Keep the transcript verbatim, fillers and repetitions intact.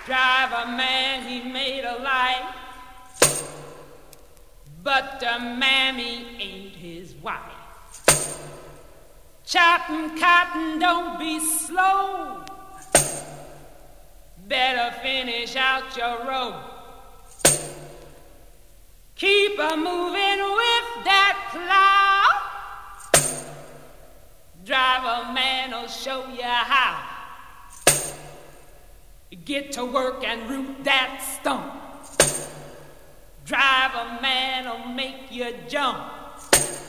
Driver man, he made a life, but the mammy ain't his wife. Chopping cotton, don't be slow. Better finish out your row. Keep a moving with that cloud. Driver man'll show you how. Get to work and root that stump. Driver man'll make you jump.